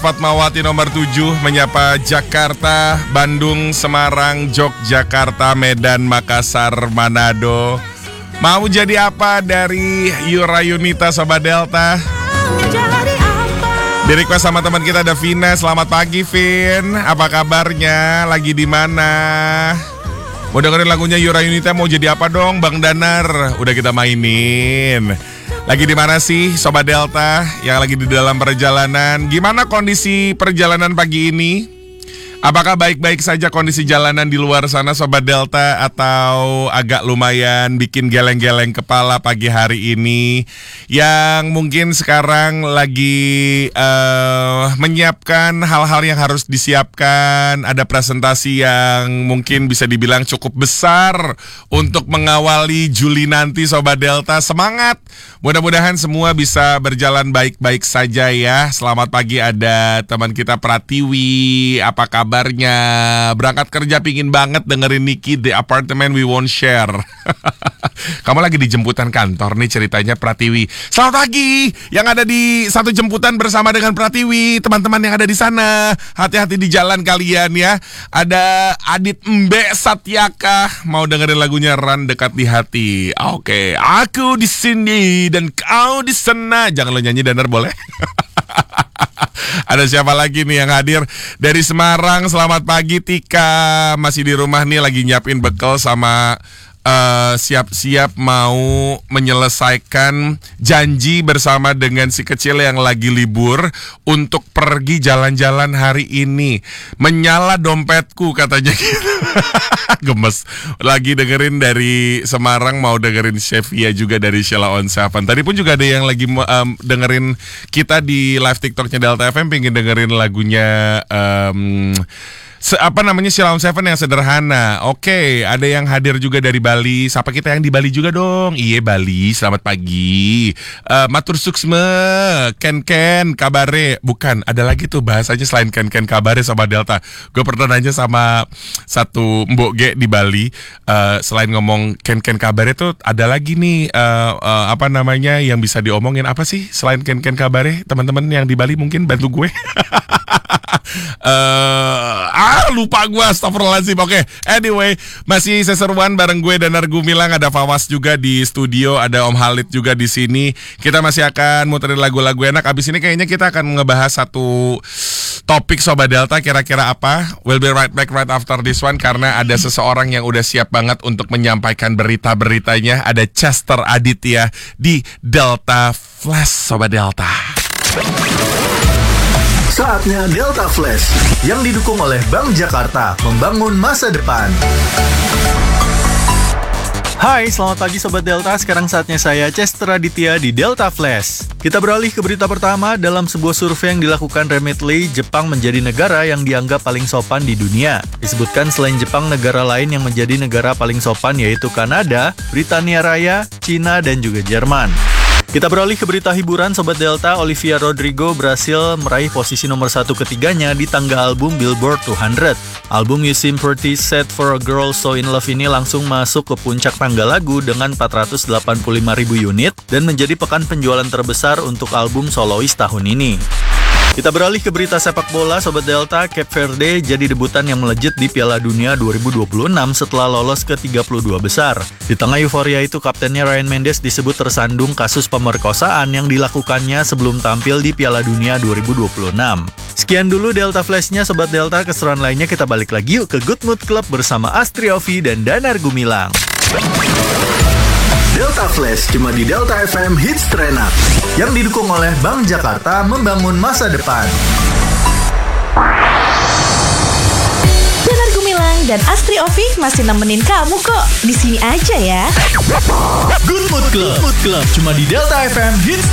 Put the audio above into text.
Fatmawati nomor 7 menyapa Jakarta, Bandung, Semarang, Yogyakarta, Medan, Makassar, Manado. Mau jadi apa dari Yura Yunita Sobat Delta? Di request sama teman kita ada Vina. Selamat pagi Vin, apa kabarnya? Lagi di mana? Mau dengerin lagunya Yura Yunita, mau jadi apa dong Bang Danar? Udah kita mainin. Lagi di mana sih Sobat Delta yang lagi di dalam perjalanan? Gimana kondisi perjalanan pagi ini? Apakah baik-baik saja kondisi jalanan di luar sana Sobat Delta, atau agak lumayan bikin geleng-geleng kepala pagi hari ini? Yang mungkin sekarang lagi menyiapkan hal-hal yang harus disiapkan. Ada presentasi yang mungkin bisa dibilang cukup besar untuk mengawali Juli nanti Sobat Delta. Semangat! Mudah-mudahan semua bisa berjalan baik-baik saja ya. Selamat pagi, ada teman kita Pratiwi. Apa kabarnya? Berangkat kerja pingin banget dengerin Niki The Apartment We Won't Share. Kamu lagi di jemputan kantor nih ceritanya Pratiwi. Selamat pagi yang ada di satu jemputan bersama dengan Pratiwi. Teman-teman yang ada di sana, hati-hati di jalan kalian ya. Ada Adit Mbe Satyaka mau dengerin lagunya Ran Dekat di Hati. Oke, aku di sini dan kau di sana. Jangan lo nyanyi Danar, boleh? Ada siapa lagi nih yang hadir dari Semarang? Selamat pagi Tika. Masih di rumah nih lagi nyiapin bekal sama siap-siap mau menyelesaikan janji bersama dengan si kecil yang lagi libur untuk pergi jalan-jalan hari ini. Menyala dompetku katanya gitu. Gemes. Lagi dengerin dari Semarang, mau dengerin Chefia juga dari Sheila on Seven. Tadi pun juga ada yang lagi dengerin kita di live TikToknya Delta FM, pengen dengerin lagunya Sheila on Seven yang sederhana. Oke, ada yang hadir juga dari Bali. Sapa kita yang di Bali juga dong. Iya Bali, selamat pagi. Matur suksme, Ken kabare. Bukan, ada lagi tuh bahasanya selain Ken kabare sama Delta. Gue pernah nanya sama satu Mbok G di Bali. Selain ngomong Ken kabare tuh ada lagi nih yang bisa diomongin. Apa sih selain Ken kabare? Teman-teman yang di Bali mungkin bantu gue. Lupa gue, astagfirullahaladzim. Oke, anyway, masih seseruan bareng gue Danar Gumilang. Ada Fawas juga di studio, ada Om Halid juga di sini. Kita masih akan muterin lagu-lagu enak. Abis ini kayaknya kita akan ngebahas satu topik Sobat Delta. Kira-kira apa? We'll be right back right after this one, karena ada seseorang yang udah siap banget untuk menyampaikan berita-beritanya. Ada Chester Aditya di Delta Flash Sobat Delta. Saatnya Delta Flash yang didukung oleh Bank Jakarta, membangun masa depan. Hai, selamat pagi Sobat Delta. Sekarang saatnya saya Chester Aditya di Delta Flash. Kita beralih ke berita pertama. Dalam sebuah survei yang dilakukan Remitly, Jepang menjadi negara yang dianggap paling sopan di dunia. Disebutkan selain Jepang, negara lain yang menjadi negara paling sopan yaitu Kanada, Britania Raya, Cina, dan juga Jerman. Kita beralih ke berita hiburan Sobat Delta. Olivia Rodrigo berhasil meraih posisi nomor 1 ketiganya di tangga album Billboard 200. Album You Seem Pretty Sad for a Girl So In Love ini langsung masuk ke puncak tangga lagu dengan 485.000 unit dan menjadi pekan penjualan terbesar untuk album solois tahun ini. Kita beralih ke berita sepak bola Sobat Delta. Cape Verde jadi debutan yang melejit di Piala Dunia 2026 setelah lolos ke 32 besar. Di tengah euforia itu, kaptennya Ryan Mendes disebut tersandung kasus pemerkosaan yang dilakukannya sebelum tampil di Piala Dunia 2026. Sekian dulu Delta Flash-nya Sobat Delta. Keseruan lainnya kita balik lagi yuk ke Good Mood Club bersama Astri Ovi dan Danar Gumilang. Delta Flash cuma di Delta FM Hits Terenak yang didukung oleh Bank Jakarta, membangun masa depan. Danar Gumilang dan Astri Ovi masih nemenin kamu kok. Di sini aja ya. Good Mood Club cuma di Delta FM Hits